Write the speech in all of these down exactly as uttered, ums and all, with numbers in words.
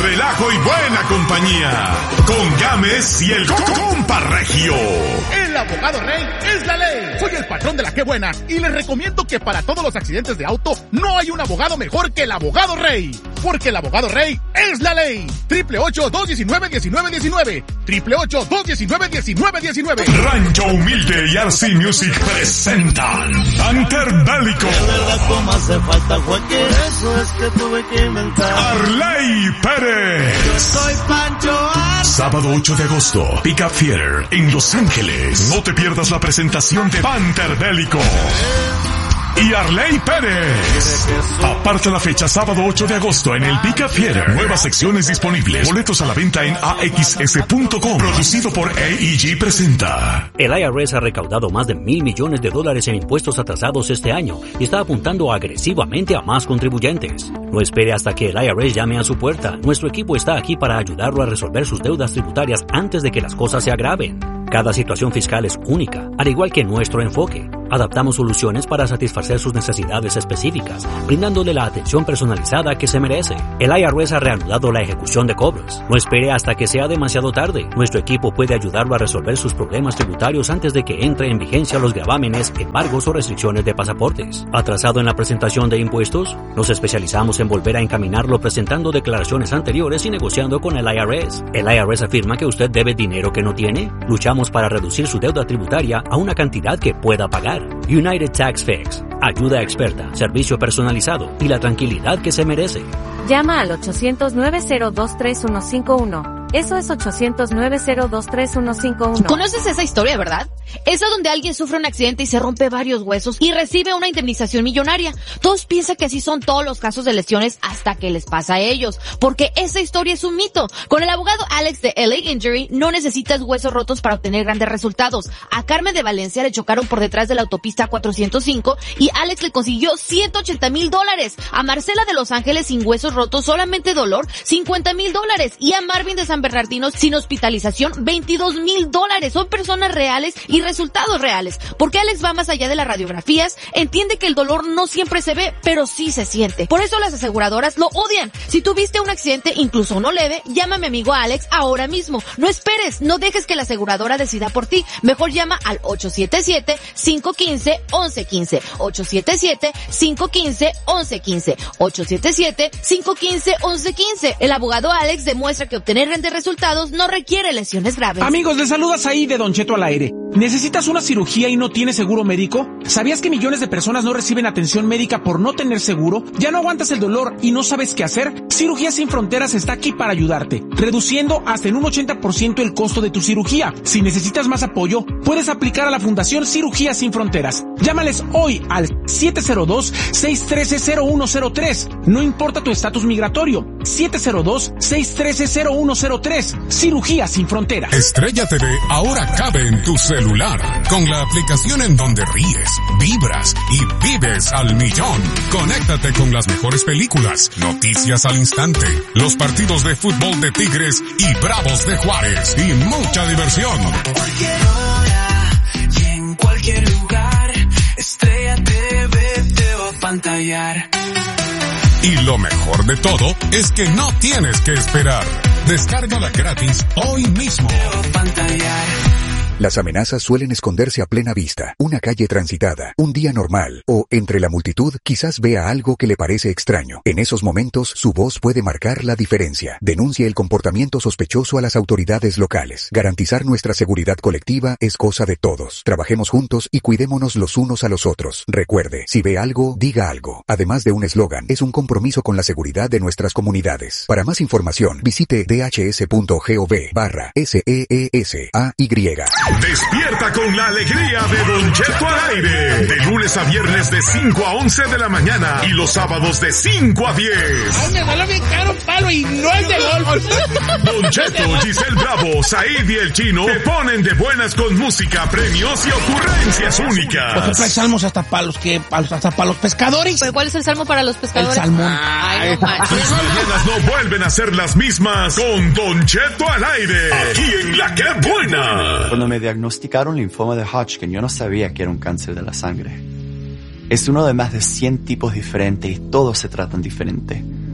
relajo y buena compañía. Con Gámez y el compa regio. El abogado Rey es la ley. Soy el patrón de la que buena y les recomiendo que para todos los accidentes de auto no hay un abogado mejor que el abogado Rey. Porque el abogado Rey es la ley. Triple ocho, dos diecinueve, diecinueve diecinueve. Triple ocho, dos diecinueve, diecinueve diecinueve. Rancho Humilde y R C Music presentan Banter Bélico. Hace falta cualquier, eso es que tuve que inventar. Arley Pérez. Yo soy Pancho Ar... Sábado ocho de agosto, Pickup Theater en Los Ángeles. No te pierdas la presentación de Banter Bélico y Arley Pérez. Aparta la fecha, sábado ocho de agosto en el Pickup Theater. Nuevas secciones disponibles. Boletos a la venta en A X S punto com. Producido por A E G presenta. El I R S ha recaudado más de mil millones de dólares en impuestos atrasados este año y está apuntando agresivamente a más contribuyentes. No espere hasta que el I R S llame a su puerta. Nuestro equipo está aquí para ayudarlo a resolver sus deudas tributarias antes de que las cosas se agraven. Cada situación fiscal es única, al igual que nuestro enfoque. Adaptamos soluciones para satisfacer sus necesidades específicas, brindándole la atención personalizada que se merece. El I R S ha reanudado la ejecución de cobros. No espere hasta que sea demasiado tarde. Nuestro equipo puede ayudarlo a resolver sus problemas tributarios antes de que entre en vigencia los gravámenes, embargos o restricciones de pasaportes. ¿Atrasado en la presentación de impuestos? Nos especializamos en volver a encaminarlo presentando declaraciones anteriores y negociando con el I R S. El I R S afirma que usted debe dinero que no tiene. Luchamos para reducir su deuda tributaria a una cantidad que pueda pagar. United Tax Fix. Ayuda experta, servicio personalizado y la tranquilidad que se merece. Llama al ochocientos, nueve cero dos, tres uno cinco uno. Eso es ochocientos, nueve cero dos, tres uno cinco uno. ¿Conoces esa historia, verdad? Esa donde alguien sufre un accidente y se rompe varios huesos y recibe una indemnización millonaria. Todos piensan que así son todos los casos de lesiones hasta que les pasa a ellos, porque esa historia es un mito. Con el abogado Alex de L A Injury no necesitas huesos rotos para obtener grandes resultados. A Carmen de Valencia le chocaron por detrás de la autopista cuatrocientos cinco y Alex le consiguió ciento ochenta mil dólares. A Marcela de Los Ángeles sin huesos rotos, solamente dolor, cincuenta mil dólares. Y a Marvin de San Bernardino sin hospitalización, veintidós mil dólares. Son personas reales y resultados reales. Porque Alex va más allá de las radiografías, entiende que el dolor no siempre se ve, pero sí se siente. Por eso las aseguradoras lo odian. Si tuviste un accidente, incluso uno leve, llama a mi amigo Alex ahora mismo. No esperes, no dejes que la aseguradora decida por ti. Mejor llama al ocho siete siete, cinco uno cinco, once quince. ocho siete siete, cinco uno cinco, once quince. ocho siete siete, cinco uno cinco, once quince. El abogado Alex demuestra que obtener grandes resultados no requiere lesiones graves. Amigos, les saludas ahí de Don Cheto al aire. ¿Necesitas una cirugía y no tienes seguro médico? ¿Sabías que millones de personas no reciben atención médica por no tener seguro? ¿Ya no aguantas el dolor y no sabes qué hacer? Cirugía Sin Fronteras está aquí para ayudarte, reduciendo hasta en un ochenta por ciento el costo de tu cirugía. Si necesitas más apoyo, puedes aplicar a la Fundación Cirugía Sin Fronteras. Llámales hoy al siete cero dos, seis uno tres, cero uno cero tres. No importa tu estatus migratorio. siete cero dos, seis uno tres, cero uno cero tres. Cirugía Sin Fronteras. Estrella T V ahora cabe en tu celular con la aplicación en donde ríes, vibras y vives al millón. Conéctate con las mejores películas, noticias al instante, los partidos de fútbol de Tigres y Bravos de Juárez y mucha diversión. A cualquier hora y en cualquier lugar, Estrella T V te va a pantallar. Y lo mejor de todo es que no tienes que esperar. Descárgala gratis hoy mismo. Te va a pantallar. Las amenazas suelen esconderse a plena vista, una calle transitada, un día normal, o, entre la multitud, quizás vea algo que le parece extraño. En esos momentos, su voz puede marcar la diferencia. Denuncie el comportamiento sospechoso a las autoridades locales. Garantizar nuestra seguridad colectiva es cosa de todos. Trabajemos juntos y cuidémonos los unos a los otros. Recuerde, si ve algo, diga algo. Además de un eslogan, es un compromiso con la seguridad de nuestras comunidades. Para más información, visite d h s punto gov barra S E E S A Y. Despierta con la alegría de Don Cheto al aire. De lunes a viernes de cinco a once de la mañana y los sábados de cinco a diez. Ay, me duele bien caro un palo y no es de golf. Don Cheto, Giselle Bravo, Said y el Chino te ponen de buenas con música, premios y ocurrencias únicas. Por ejemplo, hay salmos hasta para los que, hasta para los pescadores. ¿Pero cuál es el salmo para los pescadores? El salmón. Ay, no manches. Tus mañanas no vuelven a ser las mismas con Don Cheto al aire. Aquí en La Que Buena. Cuando me diagnosticaron linfoma de Hodgkin, yo no sabía que era un cáncer de la sangre. Es uno de más de cien tipos diferentes y todos se tratan diferente.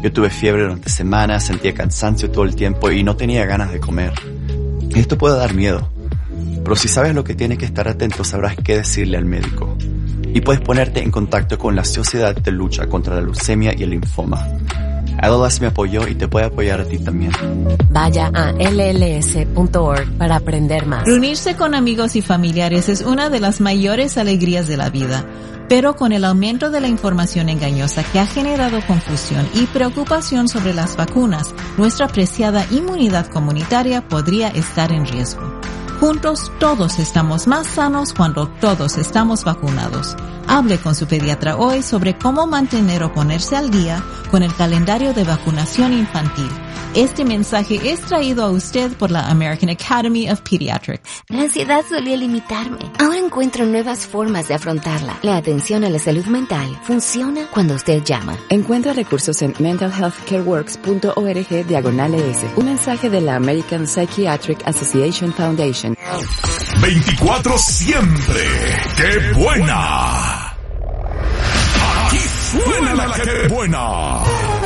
Yo tuve fiebre durante semanas, sentía cansancio todo el tiempo y no tenía ganas de comer. Esto puede dar miedo, pero si sabes lo que tienes que estar atento, sabrás qué decirle al médico. Y puedes ponerte en contacto con la Sociedad de Lucha contra la Leucemia y el Linfoma. A L S me apoyó y te puede apoyar a ti también. Vaya a L L S punto org para aprender más. Reunirse con amigos y familiares es una de las mayores alegrías de la vida. Pero con el aumento de la información engañosa que ha generado confusión y preocupación sobre las vacunas, nuestra preciada inmunidad comunitaria podría estar en riesgo. Juntos todos estamos más sanos cuando todos estamos vacunados. Hable con su pediatra hoy sobre cómo mantener o ponerse al día con el calendario de vacunación infantil. Este mensaje es traído a usted por la American Academy of Pediatrics. La ansiedad solía limitarme. Ahora encuentro nuevas formas de afrontarla. La atención a la salud mental funciona cuando usted llama. Encuentra recursos en mental health care works punto org diagonal E S. Un mensaje de la American Psychiatric Association Foundation. veinticuatro siempre. ¡Qué buena! Aquí suena la que buena.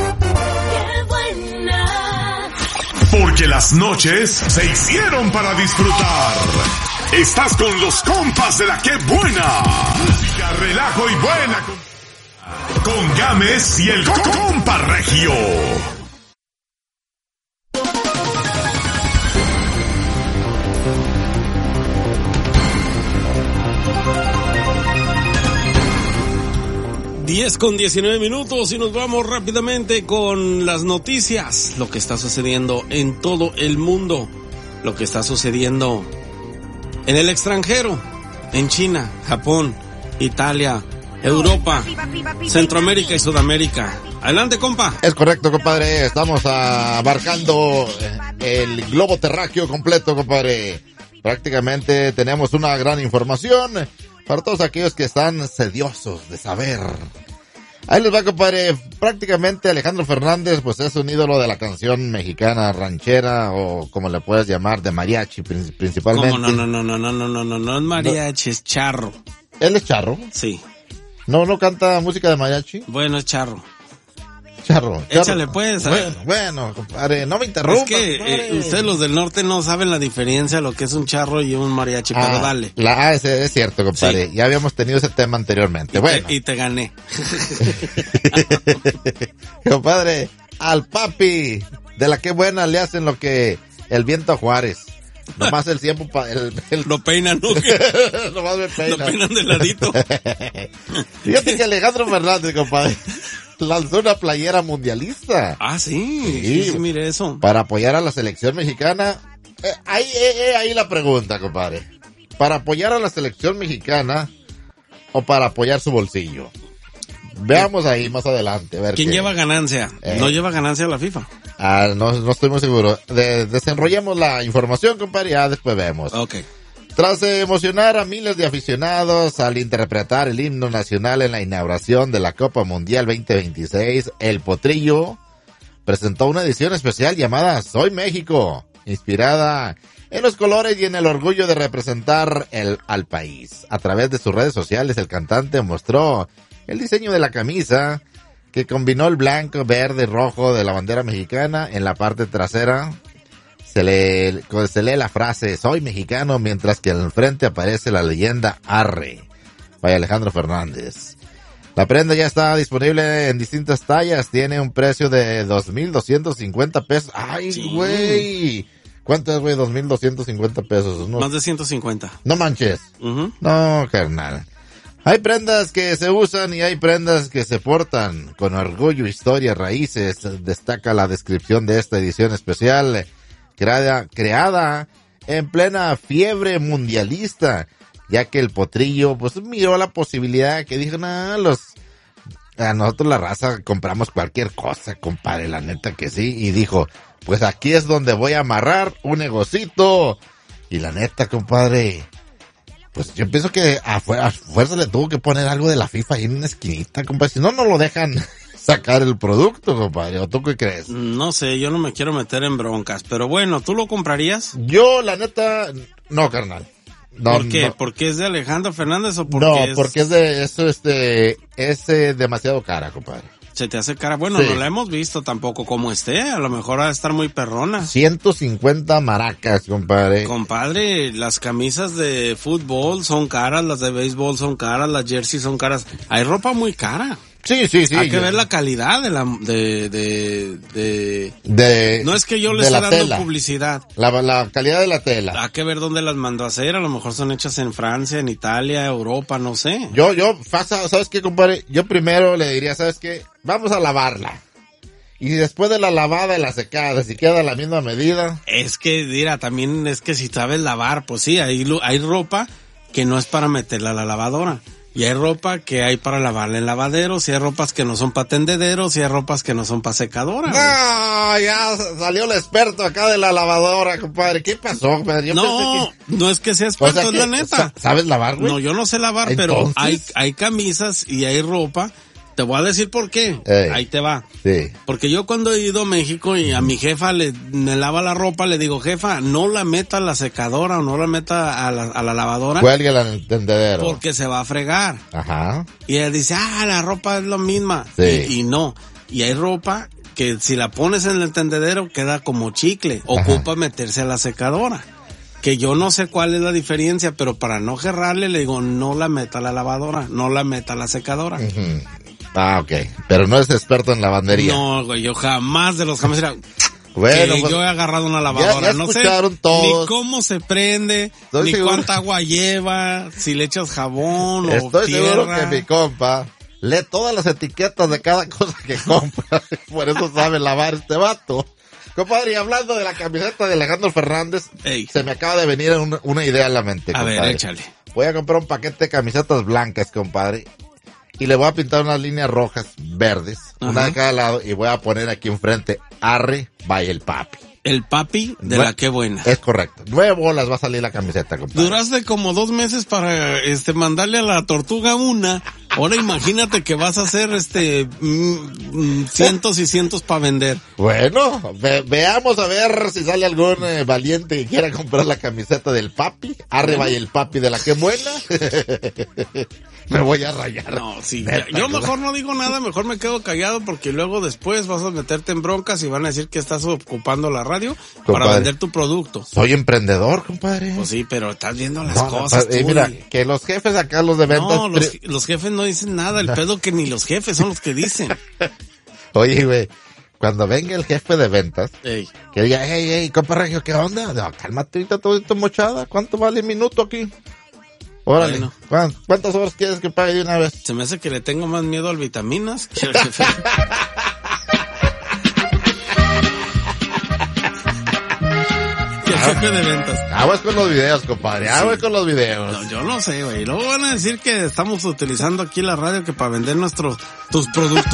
Porque las noches se hicieron para disfrutar. Estás con los compas de la que buena. Música, relajo y buena. Con Gámez y el compa regio. diez con diecinueve minutos y nos vamos rápidamente con las noticias, lo que está sucediendo en todo el mundo, lo que está sucediendo en el extranjero, en China, Japón, Italia, Europa, Centroamérica y Sudamérica. Adelante, compa. Es correcto, compadre, estamos abarcando el globo terráqueo completo, compadre. Prácticamente tenemos una gran información para todos aquellos que están sediosos de saber. Ahí les va, compadre. Prácticamente Alejandro Fernández, pues es un ídolo de la canción mexicana ranchera, o como le puedes llamar, de mariachi principalmente. ¿Cómo? No, no, no, no, no, no, no, no es mariachi, es charro. ¿Él es charro? Sí. ¿No, no canta música de mariachi? Bueno, es charro. Charro, charro. Échale pues. Bueno, bueno, compadre, no me interrumpas. Es que eh, ustedes los del norte no saben la diferencia lo que es un charro y un mariachi, ah, pero dale. La, ah, es, es cierto, compadre. Sí. Ya habíamos tenido ese tema anteriormente. Y bueno. Te, y te gané. Compadre, al papi de la que buena le hacen lo que el viento a Juárez. Nomás el tiempo pa, el, el... Lo peinan, ¿no? Nomás me peinan. Lo peinan de ladito. Fíjate que Alejandro Fernández, compadre, lanzó una playera mundialista. Ah, sí. Sí, sí, sí, mire eso. Para apoyar a la selección mexicana. Eh, ahí, eh, eh, ahí la pregunta, compadre. ¿Para apoyar a la selección mexicana o para apoyar su bolsillo? Veamos ahí más adelante. A ver ¿Quién qué. lleva ganancia? Eh. ¿No lleva ganancia la FIFA? Ah, no, no estoy muy seguro. De, desenrollemos la información, compadre, y ya después vemos. Ok. Tras emocionar a miles de aficionados al interpretar el himno nacional en la inauguración de la Copa Mundial veinte veintiséis, El Potrillo presentó una edición especial llamada Soy México, inspirada en los colores y en el orgullo de representar el, al país. A través de sus redes sociales, el cantante mostró el diseño de la camisa, que combinó el blanco, verde y rojo de la bandera mexicana. En la parte trasera se lee, se lee la frase Soy mexicano, mientras que al frente aparece la leyenda Arre. Vaya Alejandro Fernández. La prenda ya está disponible en distintas tallas. Tiene un precio de dos mil doscientos cincuenta pesos. ¡Ay, güey! Sí. ¿Cuánto es, güey? dos mil doscientos cincuenta pesos. ¿No? Más de ciento cincuenta. No manches. Uh-huh. No, carnal. Hay prendas que se usan y hay prendas que se portan con orgullo, historia, raíces. Destaca la descripción de esta edición especial, creada, creada en plena fiebre mundialista, ya que el Potrillo pues miró la posibilidad que dijo, nah, los, a nosotros la raza compramos cualquier cosa, compadre, la neta que sí, y dijo, pues aquí es donde voy a amarrar un negocito, y la neta, compadre, pues yo pienso que a, fu- a fuerza le tuvo que poner algo de la FIFA ahí en una esquinita, compadre, si no, no lo dejan sacar el producto, compadre, ¿o tú qué crees? No sé, yo no me quiero meter en broncas, pero bueno, ¿tú lo comprarías? Yo, la neta, no, carnal. No, ¿Por qué? No. ¿Porque es de Alejandro Fernández o porque no, es...? porque es de, eso, este, es eh, demasiado cara, compadre. Se te hace cara. Bueno, Sí. no la hemos visto tampoco como esté. A lo mejor ha de estar muy perrona. ciento cincuenta maracas, compadre. Compadre, las camisas de fútbol son caras, las de béisbol son caras, las jerseys son caras. Hay ropa muy cara. Sí, sí, sí. Hay que yo- ver la calidad de la, de, de, de, De, no es que yo le de esté la dando tela. publicidad. La, la calidad de la tela. Hay que ver dónde las mandó a hacer. A lo mejor son hechas en Francia, en Italia, Europa, no sé. Yo, yo, pasa, ¿sabes qué, compadre? Yo primero le diría, ¿sabes qué? Vamos a lavarla. Y después de la lavada y la secada, si queda la misma medida. Es que, mira, también es que si sabes lavar, pues sí, hay, lu- hay ropa que no es para meterla a la lavadora. Y hay ropa que hay para lavarla en lavaderos, y hay ropas que no son para tendederos, y hay ropas que no son para secadora. güey. No, ya salió el experto acá de la lavadora, compadre. ¿Qué pasó, compadre? Yo No, pensé que- no es que sea O experto, sea es que, la neta. sa- ¿sabes lavar, güey? No, yo no sé lavar, pero ¿Entonces? hay, hay camisas y hay ropa. Te voy a decir por qué. Ey. Ahí te va. Sí. Porque yo cuando he ido a México y a mi jefa le me lava la ropa, le digo, jefa, no la meta a la secadora o no la meta a la, a la lavadora Cuélguela en el tendedero. porque se va a fregar. Ajá. Y ella dice, ah, la ropa es lo misma. Sí. Y, y no. Y hay ropa que si la pones en el tendedero queda como chicle. Ocupa meterse a la secadora. Que yo no sé cuál es la diferencia, pero para no gerrarle le digo, no la meta a la lavadora, no la meta a la secadora. Ujú. Ah, ok. Pero no es experto en lavandería. No, güey, yo jamás de los jamás era... Bueno, que pues, yo he agarrado una lavadora, ya no sé escucharon todos. ni cómo se prende, Estoy ni seguro- cuánta agua lleva, si le echas jabón o Estoy seguro tierra. que mi compa lee todas las etiquetas de cada cosa que compra. Por eso sabe lavar este vato. Compadre, y hablando de la camiseta de Alejandro Fernández, Ey. se me acaba de venir una, una idea a la mente, A ver, compadre. échale. Voy a comprar un paquete de camisetas blancas, compadre, y le voy a pintar unas líneas rojas, verdes, una Ajá. de cada lado, y voy a poner aquí enfrente, arre, vaya el papi. El papi de Nue- la que buena. Es correcto. Nueve bolas va a salir la camiseta, compadre. Duraste como dos meses para este mandarle a la tortuga una. Ahora imagínate que vas a hacer este mm, mm, cientos y cientos para vender. Bueno, ve- veamos a ver si sale algún eh, valiente que quiera comprar la camiseta del papi. Arre, vaya el papi de la que buena. Me voy a rayar. No, sí. Neta, Yo ¿verdad? mejor no digo nada, mejor me quedo callado porque luego después vas a meterte en broncas y van a decir que estás ocupando la radio para Compadre. vender tu producto. Soy emprendedor, compadre. Pues sí, pero estás viendo las No, cosas. eh, tú, mira, y- que los jefes acá, los de ventas. no, los, pri- los jefes no dicen nada. El pedo que ni los jefes son los que dicen. Oye, güey, cuando venga el jefe de ventas, Ey. que diga, hey, hey, compa Regio, ¿qué onda? No, cálmate ahorita, todito mochada. ¿Cuánto vale el minuto aquí? Órale. Bueno. ¿Cuán- ¿Cuántas horas quieres que pague de una vez? Se me hace que le tengo más miedo al vitaminas que al jefe. Que al jefe de ventas. Aguas con los videos, compadre. Aguas con los videos. No, yo no sé, güey. Luego van a decir que estamos utilizando aquí la radio que para vender nuestros, tus productos.